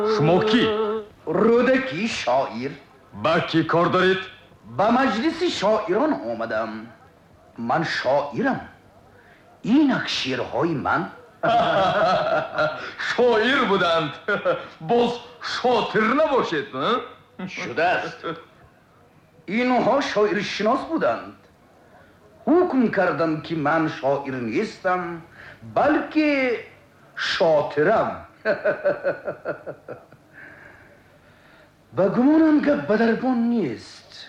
شما کی؟ رودکی شاعر. با کی کار دارید؟ با مجلس شاعران آمدم. من شاعرم. اینک شعرهای من. شاعر بودند. باز شاطر نباشید. شده است. اینها شاعر شناس بودند. حکم کردند که من شاعر نیستم بلکه شاطرم. با گمانم که بدربان نیست.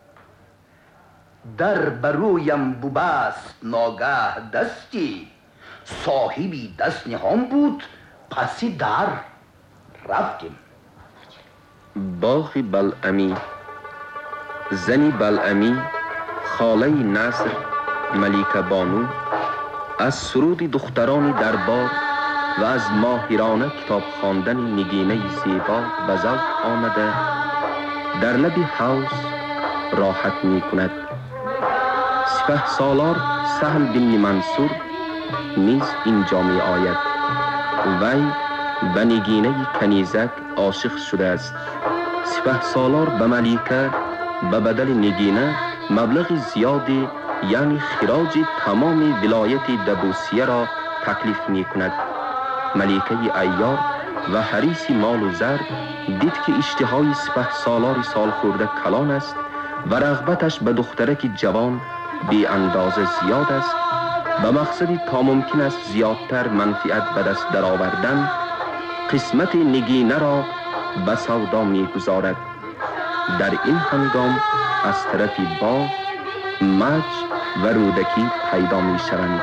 در برویم ببست ناگه دستی، صاحبی دست نهان بود، پسی در رفتیم. باغ بلعمی. زنی بلعمی، خاله نصر ملیکه بانو، از سرود دختران دربار و از ماهرانه کتاب خواندن نگینه زیبا به ذوق آمده در لب حوض راحت می کند. سپه سالار سهل بن منصور نیز اینجا می آید. وی به نگینه کنیزک عاشق شده است. سپه سالار به ملیکه به بدل نگینه مبلغ زیادی یعنی خراج تمام ولایت دبوسیه را تکلیف می کند. ملیکه ایار و حریص مال و زر دید که اشتهای سپه سالار سال خورده کلان است و رغبتش به دخترک جوان بی اندازه زیاد است. به مقصدی تا ممکن است زیادتر منفعت به دست درآوردن قسمت نگینه را به سودا می گذارد. در این هنگام از طرفی باغ مج و رودکی پیدا می شوند.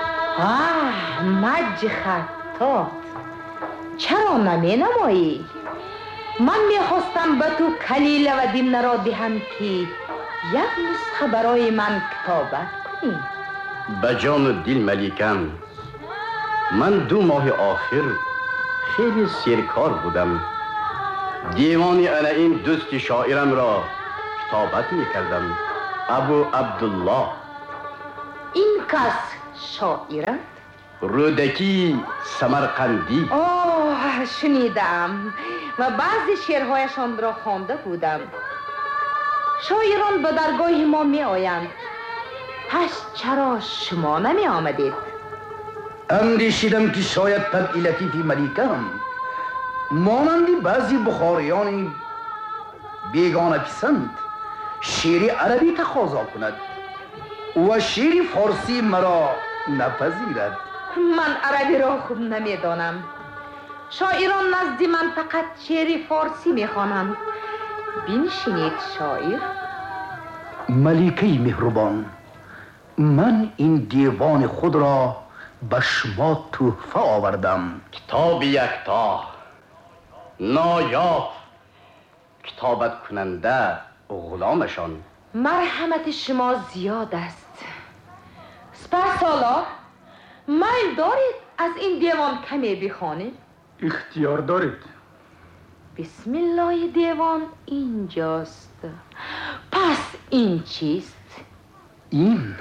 مج خطات، چرا نمی نمایی؟ من می خواستم به تو کلیله و دیمنه را دهم که یک نسخه برای من کتابت کنی. به جان و دل ملیکم، من 2 ماه آخر خیلی سرکار بودم. دیوان انا این دوست شاعرم را کتابت می کردم. ابو عبدالله. این کس شاعرت؟ رودکی سمرقندی. شنیدم و بعضی شعرهایشان را خوانده بودم. شاعران به درگاه ما می آیند، پس چرا شما نمی آمدید؟ اندیشیدم که شاید طبع لطیف ملیکم مانند بعضی بخاریان بیگانه پسند شعر عربی تقاضا کند و شعر فارسی مرا نپذیرد. من عربی را خوب نمی دانم. شاعران نزد من فقط شعر فارسی می خوانند. بنشینید شاعر. ملیکه مهربان، من این دیوان خود را به شما تحفه آوردم. کتاب یکتا، نایاب، کتابت کننده غلامشان. مرحمت شما زیاد است. سپه سالار، میل دارید از این دیوان کمی بخوانید؟ اختیار دارید. بسم الله. دیوان اینجاست. پس این چیست؟ این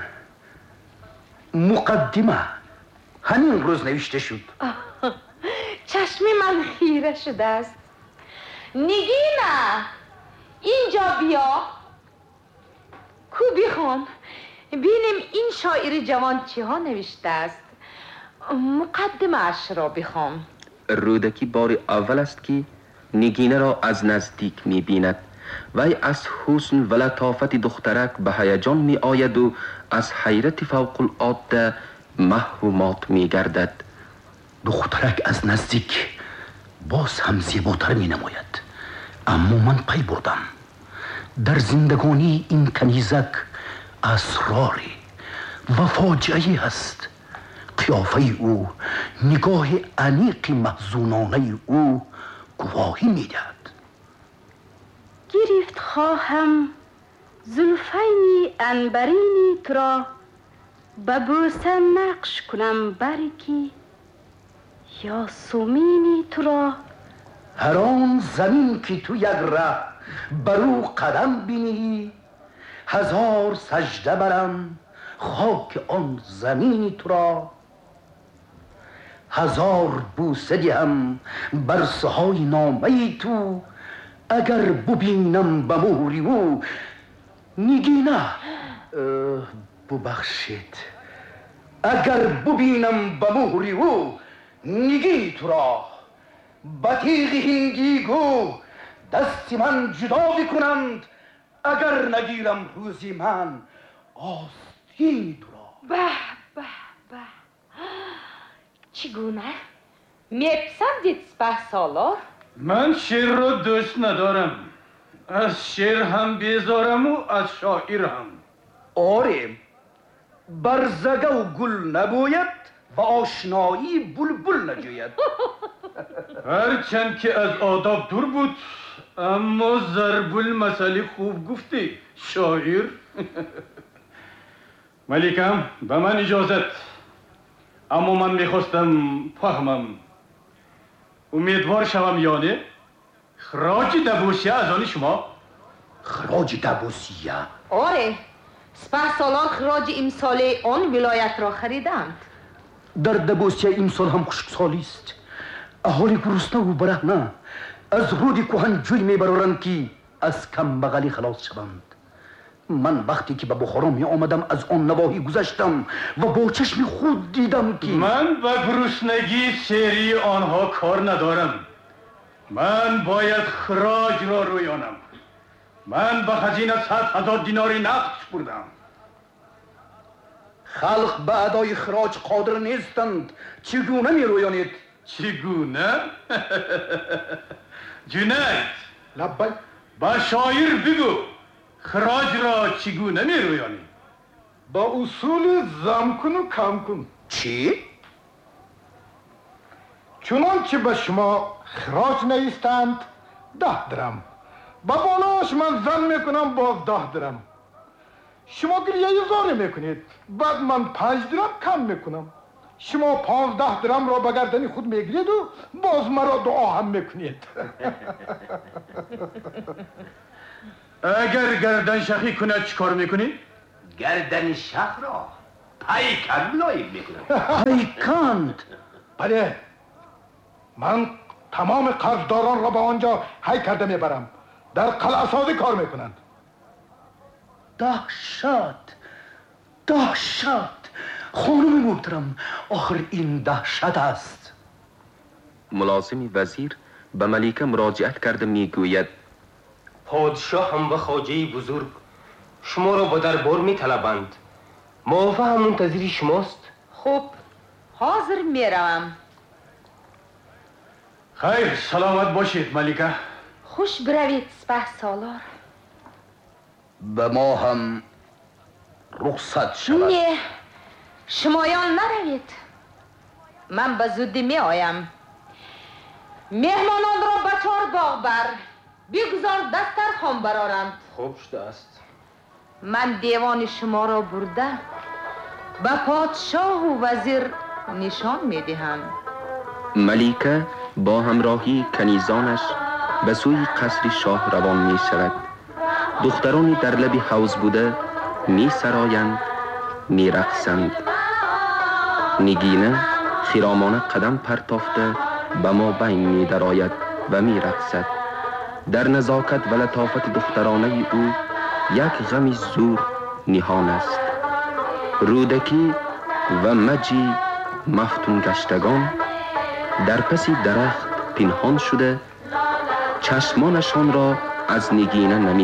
مقدمه همین روز نوشته شد. چشم من خیره شده است. نگینه، اینجا بیا. کو بخوان بینیم این شاعر جوان چه ها نوشته است. مقدمه اش را بخوان. رودکی بار اول است که نگینه را از نزدیک می بیند. وی از حسن و لطافت دخترک به هیجان می آید و از حیرت فوق العاده محو و مات می گردد. دخترک از نزدیک باز هم زیباتر می نماید، اما من پی بردم در زندگانی این کنیزک اسراری و فاجعه‌ای هست. قیافه او، نگاه عمیق محزونانه او گواهی میدهد. گرفت خواهم زلفینی عنبرینی تو را، به بوسه نقش کنم برگی یا سومینی تو را. هر آن زمین که تو یک ره برو قدم بینی، 1000 سجده برم خاک آن زمینی تو را. 1000 بوسه دهم بر سهای نامه تو، اگر ببینم به مهری او نگینه ببخشید، اگر ببینم به مهری او نگین تو را به تیغ هندی گو دست من جدا بکنند، اگر نگیرم روزی من آستین تو را. به به به، چگونه؟ میپسندید سپهسالار؟ من شعر رو دوست ندارم. از شعر هم بیزارم و از شاعر هم. آره، برزگه و گل نبوید و آشنایی بلبل نجوید. هرچند که از آداب دور بود، اما ضرب المثل خوب گفتی شاعر. ملکم به من اجازت، اما من میخواستم فهمم، امیدوار شوم یا نه؟ خراج دبوسیه از آن شما؟ خراج دبوسیه؟ آره، سپهسالار خراج امسال آن ولایت را خریدند. در دبوسیه امسال هم خشکسالی است. اهالی گرسنه و برهنه از رود کهن جوی میبرارند که از کم بغلی خلاص شوند. من وقتی که به بخارا می آمدم از آن نواحی گذشتم و با چشم خود دیدم که من به گرسنگی سری آنها کار ندارم. من باید خراج را رویانم. من به خزینه 100,000 دینار نقد بردم. خلق به ادای خراج قادر نیستند، چگونه می رویانید؟ چگونه؟ جنید، لبای با شاعر بگو خراج را چگونه می رویانی؟ با اصول زم کن و کم کن. چی؟ چنانچه به شما خراج نیستند 10 درم، با بالاش من زن میکنم باز 10 درم. شما گریه زاری میکنید، بعد من 5 درم کم میکنم. شما 15 درم را به گردن خود میگیرید و باز مرا دعا هم میکنید. اگر گردن شخی کند چی کار میکنی؟ گردن شخ را پیکند لایب میکنم. پیکند؟ بله، من تمام قرضداران را به آنجا حی کرده میبرم. در قلعه سازی کار میکنند. دهشت، دهشت. خانم محترم، آخر این دهشت است. ملازم وزیر به ملیکه مراجعت کرده میگوید پادشاه هم و خواجه بزرگ شما را با دربار میطلبند. موافق هم منتظر شماست. خب، حاضر میروم. خیر، سلامت باشید ملکه. خوش بروید سپهسالار. به ما هم رخصت شود. نه، شمایان نروید. من به زودی می آیم. مهمانان را به 4 باغ بر بگذار دسترخوان برارند. خوب شده است. من دیوان شما را برده به پادشاه و وزیر نشان می دهم. ملیکه با همراهی کنیزانش به سوی قصر شاه روان می شود. دخترانی در لب حوض بوده می سرایند، می رقصند. نگینه خرامانه قدم پرتافته به ما بین می درآید و می رقصد. در نزاکت و لطافت دخترانه او یک غم زور نهان است. رودکی و مجی مفتون گشتگان در پس درخت پنهان شده چشمانشان را از نگینه نمی